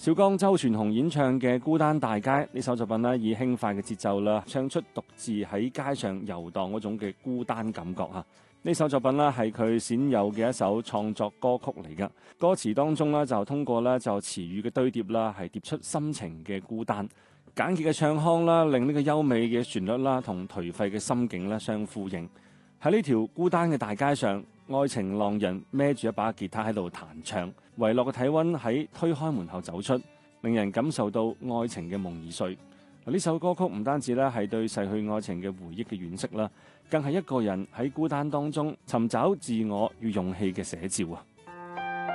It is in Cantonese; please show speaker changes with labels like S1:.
S1: 小剛周傳雄演唱嘅《孤單大街》呢首作品呢，以輕快嘅節奏啦，唱出獨自喺街上遊蕩嗰種嘅孤單感覺嚇。呢首作品呢，係佢鮮有嘅一首創作歌曲嚟㗎。歌詞當中呢，就通過呢就詞語嘅堆疊啦，係疊出心情嘅孤單。簡潔嘅唱腔啦，令呢個優美嘅旋律啦，同頹廢嘅心境咧相呼應。喺呢條孤單嘅大街上，愛情浪人孭住一把吉他喺度彈唱，遺落嘅體溫喺推開門後走出，令人感受到愛情嘅夢已碎。呢首歌曲唔單止咧係對逝去愛情嘅回憶嘅惋惜啦，更係一個人喺孤單當中尋找自我與勇氣嘅寫照啊！